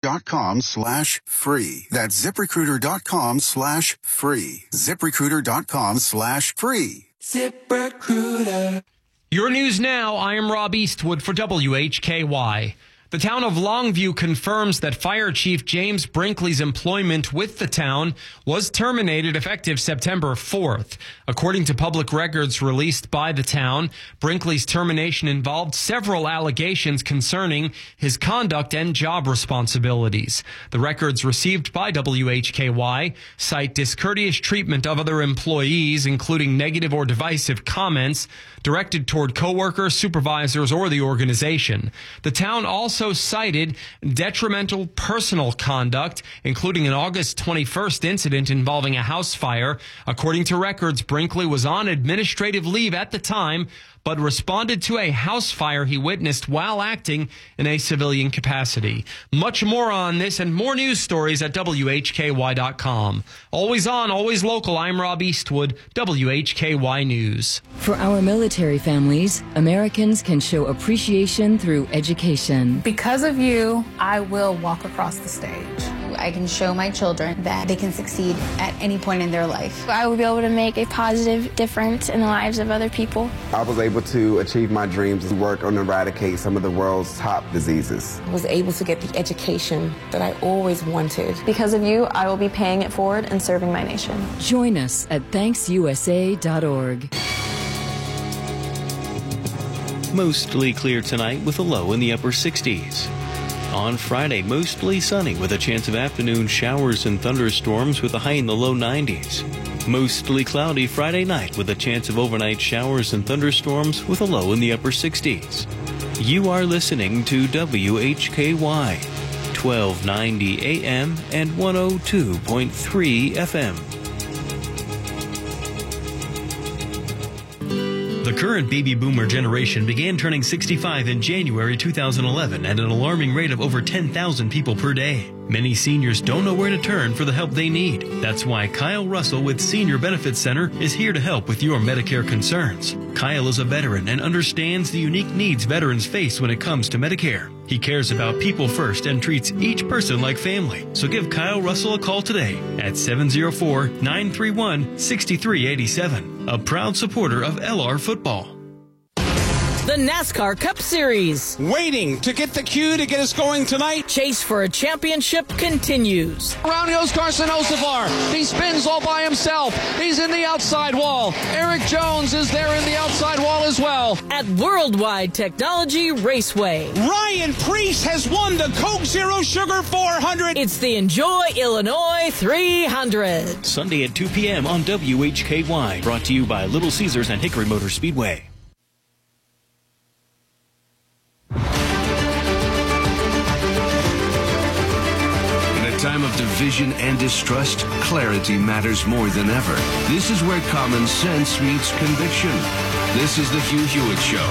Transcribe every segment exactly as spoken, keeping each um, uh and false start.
ZipRecruiter.com slash free. That's ZipRecruiter.com slash free. ZipRecruiter.com slash free. ZipRecruiter. Your news now. I am Rob Eastwood for W H K Y. The town of Longview confirms that Fire Chief James Brinkley's employment with the town was terminated effective September fourth. According to public records released by the town, Brinkley's termination involved several allegations concerning his conduct and job responsibilities. The records received by W H K Y cite discourteous treatment of other employees, including negative or divisive comments directed toward coworkers, supervisors, or the organization. The town also cited detrimental personal conduct, including an August twenty-first incident involving a house fire. According to records, Brinkley was on administrative leave at the time, but responded to a house fire he witnessed while acting in a civilian capacity. Much more on this and more news stories at W H K Y dot com. Always on, always local, I'm Rob Eastwood, W H K Y News. For our military families, Americans can show appreciation through education. Because of you, I will walk across the stage. I can show my children that they can succeed at any point in their life. I will be able to make a positive difference in the lives of other people. I was able to achieve my dreams and work on eradicate some of the world's top diseases. I was able to get the education that I always wanted. Because of you, I will be paying it forward and serving my nation. Join us at thanks U S A dot org. Mostly clear tonight with a low in the upper sixties. On Friday, mostly sunny with a chance of afternoon showers and thunderstorms with a high in the low nineties. Mostly cloudy Friday night with a chance of overnight showers and thunderstorms with a low in the upper sixties. You are listening to W H K Y, twelve ninety A M and one oh two point three F M. The current baby boomer generation began turning sixty-five in January two thousand eleven at an alarming rate of over ten thousand people per day. Many seniors don't know where to turn for the help they need. That's why Kyle Russell with Senior Benefits Center is here to help with your Medicare concerns. Kyle is a veteran and understands the unique needs veterans face when it comes to Medicare. He cares about people first and treats each person like family. So give Kyle Russell a call today at seven oh four, nine three one, six three eight seven. A proud supporter of L R football. The NASCAR Cup Series. Waiting to get the cue to get us going tonight. Chase for a championship continues. Around goes Carson Hocevar. He spins all by himself. He's in the outside wall. Eric Jones is there in the outside wall as well. At Worldwide Technology Raceway. Ryan Preece has won the Coke Zero Sugar four hundred. It's the Enjoy Illinois three hundred. Sunday at two p.m. on W H K Y. Brought to you by Little Caesars and Hickory Motor Speedway. Time of division and distrust, clarity matters more than ever. This is where common sense meets conviction. This is the Hugh Hewitt Show.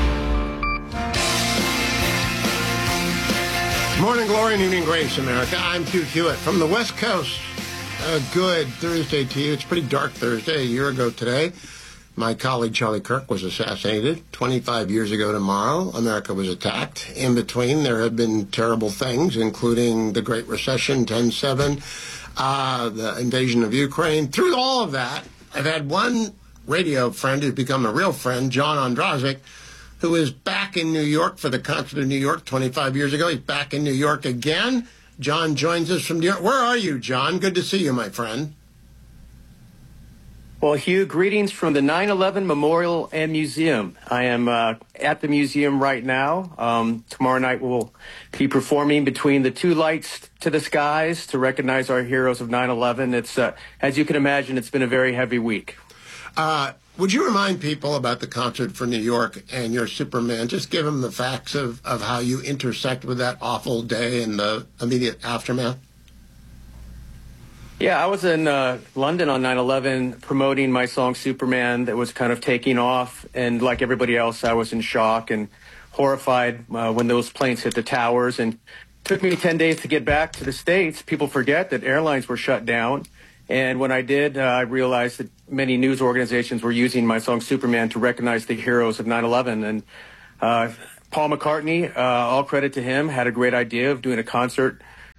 Morning glory and evening grace, America. I'm Hugh Hewitt from the West Coast. A good Thursday to you. It's a pretty dark Thursday. A year ago today, my colleague Charlie Kirk was assassinated. twenty-five years ago tomorrow, America was attacked. In between, there have been terrible things, including the Great Recession, ten seven, uh, the invasion of Ukraine. Through all of that, I've had one radio friend who's become a real friend, John Ondrazik, who is back in New York for the Concert of New York twenty-five years ago. He's back in New York again. John joins us from New York. Where are you, John? Good to see you, my friend. Well, Hugh, greetings from the nine eleven Memorial and Museum. I am uh, at the museum right now. Um, tomorrow night we'll be performing Between the Two Lights to the Skies to recognize our heroes of nine eleven. It's, uh, as you can imagine, it's been a very heavy week. Uh, would you remind people about the Concert for New York and your Superman? Just give them the facts of, of how you intersect with that awful day and the immediate aftermath. Yeah, I was in uh, London on nine eleven promoting my song Superman that was kind of taking off. And like everybody else, I was in shock and horrified uh, when those planes hit the towers. And it took me ten days to get back to the States. People forget that airlines were shut down. And when I did, uh, I realized that many news organizations were using my song Superman to recognize the heroes of nine eleven. And uh, Paul McCartney, uh, all credit to him, had a great idea of doing a concert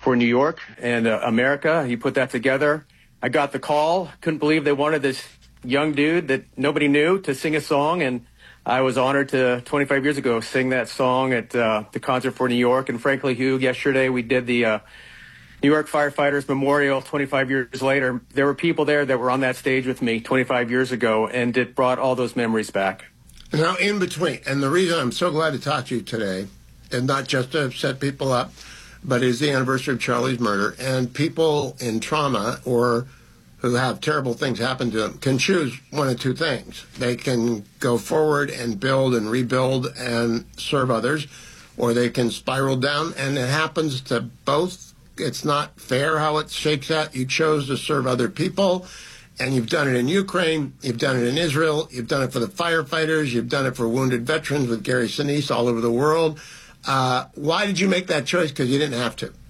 for New York and uh, America. He put that together. I got the call. Couldn't believe they wanted this young dude that nobody knew to sing a song, and I was honored to, twenty-five years ago, sing that song at uh, the Concert for New York. And frankly, Hugh, yesterday we did the uh, New York Firefighters Memorial twenty-five years later. There were people there that were on that stage with me twenty-five years ago, and it brought all those memories back. Now, in between, and the reason I'm so glad to talk to you today is not just to set people up, but it's the anniversary of Charlie's murder, and people in trauma or who have terrible things happen to them can choose one of two things. They can go forward and build and rebuild and serve others, or they can spiral down, and it happens to both. It's not fair how it shakes out. You chose to serve other people, and you've done it in Ukraine, you've done it in Israel, you've done it for the firefighters, you've done it for wounded veterans with Gary Sinise all over the world. Uh, why did you make that choice? Because you didn't have to.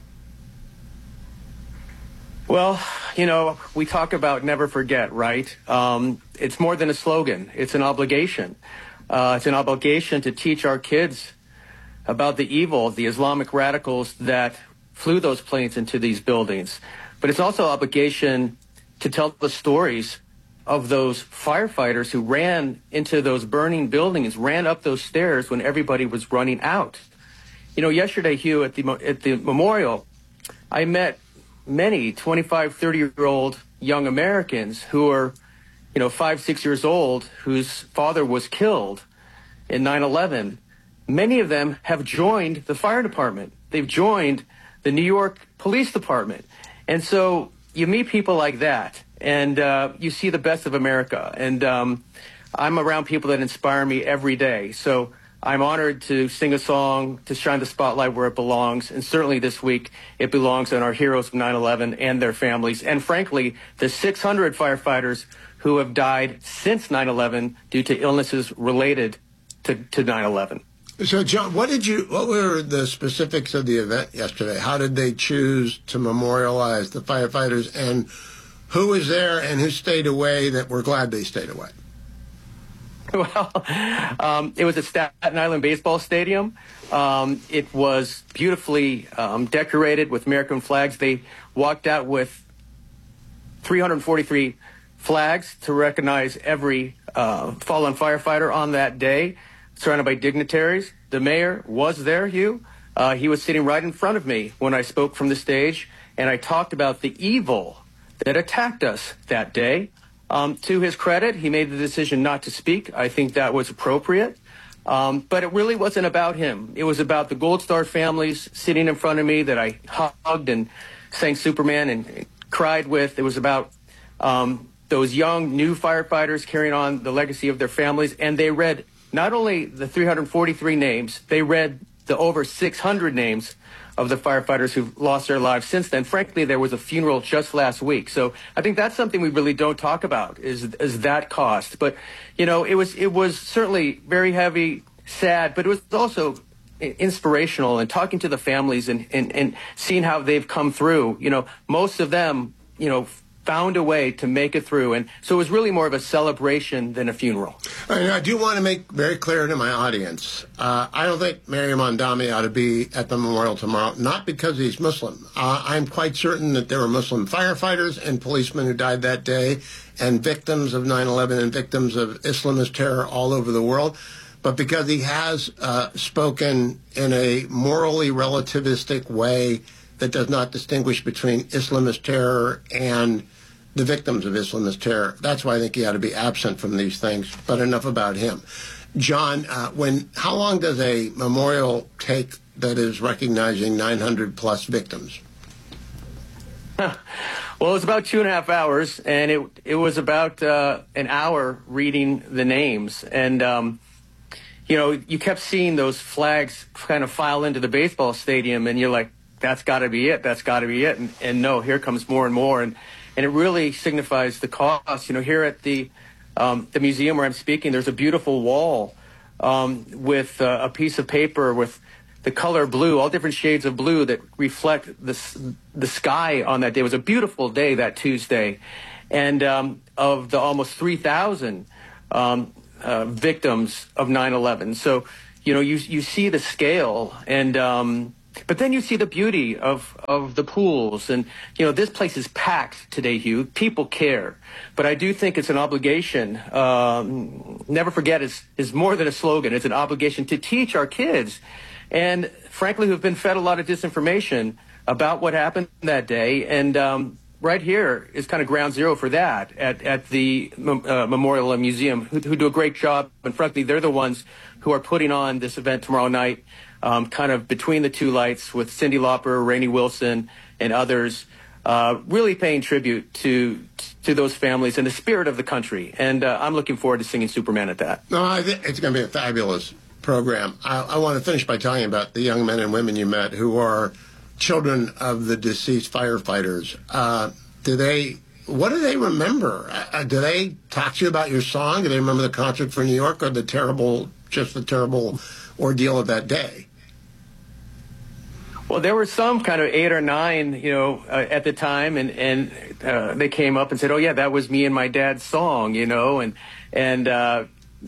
Well, you know, we talk about never forget, right? Um, it's more than a slogan. It's an obligation. Uh, it's an obligation to teach our kids about the evil, the Islamic radicals that flew those planes into these buildings. But it's also an obligation to tell the stories of those firefighters who ran into those burning buildings, ran up those stairs when everybody was running out. You know, yesterday, Hugh, at the, at the memorial, I met many twenty-five, thirty-year-old young Americans who are, you know, five, six years old, whose father was killed in nine eleven. Many of them have joined the fire department. They've joined the New York Police Department. And so you meet people like that, and uh, you see the best of America. And um, I'm around people that inspire me every day. So I'm honored to sing a song, to shine the spotlight where it belongs. And certainly this week, it belongs on our heroes of nine eleven and their families. And frankly, the six hundred firefighters who have died since nine eleven due to illnesses related to, to nine eleven. So, John, what did you? What were the specifics of the event yesterday? How did they choose to memorialize the firefighters, and who was there and who stayed away that we're glad they stayed away? Well, um, it was at Staten Island Baseball Stadium. Um, it was beautifully um, decorated with American flags. They walked out with three hundred forty-three flags to recognize every uh, fallen firefighter on that day, surrounded by dignitaries. The mayor was there, Hugh. Uh, he was sitting right in front of me when I spoke from the stage, and I talked about the evil that attacked us that day. Um, to his credit, he made the decision not to speak. I think that was appropriate. Um, but it really wasn't about him. It was about the Gold Star families sitting in front of me that I hugged and sang Superman and, and cried with. It was about um, those young, new firefighters carrying on the legacy of their families. And they read not only the three hundred forty-three names, they read the over six hundred names of the firefighters who've lost their lives since then. Frankly, there was a funeral just last week. So I think that's something we really don't talk about, is is that cost. But, you know, it was it was certainly very heavy, sad, but it was also inspirational, and talking to the families and, and, and seeing how they've come through. You know, most of them, you know, found a way to make it through. And so it was really more of a celebration than a funeral. And I do want to make very clear to my audience, uh, I don't think Maryam Mamdani ought to be at the memorial tomorrow, not because he's Muslim. Uh, I'm quite certain that there were Muslim firefighters and policemen who died that day, and victims of nine eleven and victims of Islamist terror all over the world, but because he has uh, spoken in a morally relativistic way that does not distinguish between Islamist terror and the victims of Islamist terror. That's why I think he ought to be absent from these things. But enough about him. John, uh, when how long does a memorial take that is recognizing nine hundred plus victims? Well, it was about two and a half hours, and it it was about uh, an hour reading the names. And, um, you know, you kept seeing those flags kind of file into the baseball stadium, and you're like, that's got to be it. That's got to be it. And, and no, here comes more and more. And And it really signifies the cost. You know, here at the um, the museum where I'm speaking, there's a beautiful wall um, with uh, a piece of paper with the color blue, all different shades of blue that reflect the, the sky on that day. It was a beautiful day that Tuesday. And um, of the almost three thousand um, uh, victims of nine eleven. So, you know, you, you see the scale. And, um, but then you see the beauty of, of the pools. And, you know, this place is packed today, Hugh. People care. But I do think it's an obligation. Um, never forget, it's, it's more than a slogan. It's an obligation to teach our kids. And frankly, who've been fed a lot of disinformation about what happened that day. And um, right here is kind of ground zero for that at, at the uh, Memorial and Museum, who, who do a great job. And frankly, they're the ones who are putting on this event tomorrow night, um, kind of between the two lights with Cyndi Lauper, Rainey Wilson, and others, uh, really paying tribute to to those families and the spirit of the country. And uh, I'm looking forward to singing Superman at that. No, I think it's going to be a fabulous program. I, I want to finish by telling you about the young men and women you met who are children of the deceased firefighters. Uh, do they, what do they remember? Uh, do they talk to you about your song? Do they remember the concert for New York or the terrible, just the terrible ordeal of that day? Well, there were some kind of eight or nine, you know, uh, at the time, and and uh, they came up and said, "Oh yeah, that was me and my dad's song," you know, and and uh,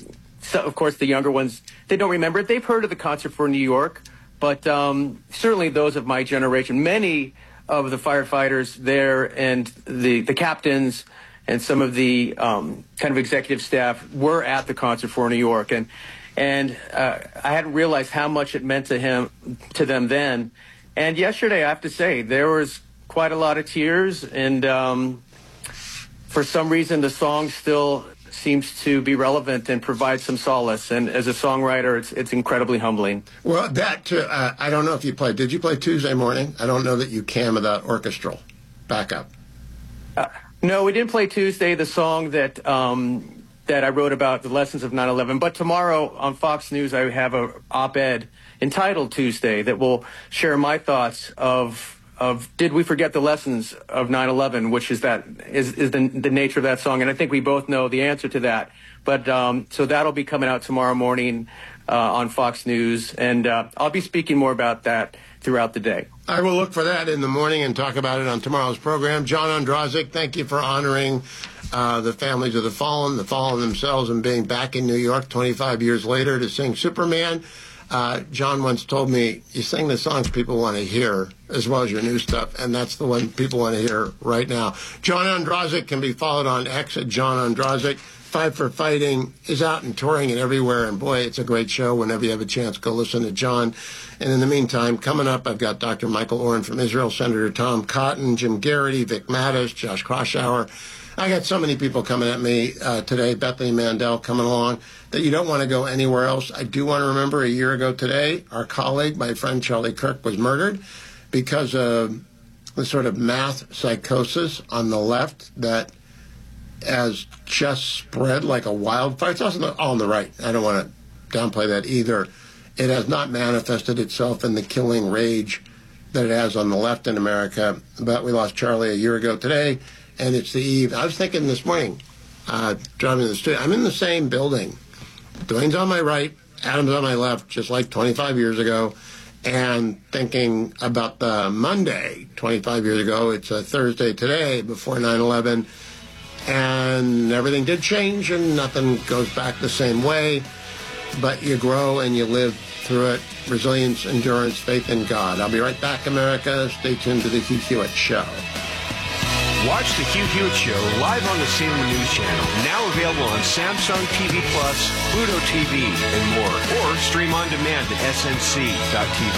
so of course the younger ones, they don't remember it. They've heard of the concert for New York, but um, certainly those of my generation, many of the firefighters there and the the captains and some of the um, kind of executive staff were at the concert for New York, and and uh, I hadn't realized how much it meant to him, to them then. And yesterday, I have to say, there was quite a lot of tears, and um, for some reason, the song still seems to be relevant and provide some solace. And as a songwriter, it's it's incredibly humbling. Well, that too, uh, I don't know if you played. Did you play Tuesday Morning? I don't know that you can without orchestral backup. Uh, no, we didn't play Tuesday, the song that um, that I wrote about the lessons of nine eleven. But tomorrow on Fox News, I have a op-ed entitled Tuesday that will share my thoughts of of did we forget the lessons of nine eleven, which is that is, is the, the nature of that song. And I think we both know the answer to that. But um, so that'll be coming out tomorrow morning uh, on Fox News. And uh, I'll be speaking more about that throughout the day. I will look for that in the morning and talk about it on tomorrow's program. John Ondrazik, thank you for honoring uh, the families of the fallen, the fallen themselves, and being back in New York twenty-five years later to sing Superman. Uh, John once told me, you sing the songs people want to hear as well as your new stuff, and that's the one people want to hear right now. John Ondrazik can be followed on X at John Ondrazik. Five for Fighting is out and touring and everywhere, and boy, it's a great show. Whenever you have a chance, go listen to John. And in the meantime, coming up, I've got Doctor Michael Oren from Israel, Senator Tom Cotton, Jim Garrity, Vic Mattis, Josh Kraushaar. I got so many people coming at me uh, today, Bethany Mandel coming along, that you don't want to go anywhere else. I do want to remember a year ago today, our colleague, my friend Charlie Kirk, was murdered because of the sort of math psychosis on the left that has just spread like a wildfire. It's also all on the right. I don't want to downplay that either. It has not manifested itself in the killing rage that it has on the left in America. But we lost Charlie a year ago today, and it's the eve. I was thinking this morning, uh, driving to the studio, I'm in the same building. Dwayne's on my right, Adam's on my left, just like twenty-five years ago, and thinking about the Monday, twenty-five years ago. It's a Thursday today before nine eleven, and everything did change, and nothing goes back the same way, but you grow and you live through it. Resilience, endurance, faith in God. I'll be right back, America. Stay tuned to the Hugh Hewitt Show. Watch the Hugh Hewitt Show live on the Salem News Channel, now available on Samsung T V Plus, Pluto T V, and more, or stream on demand at S N C dot T V.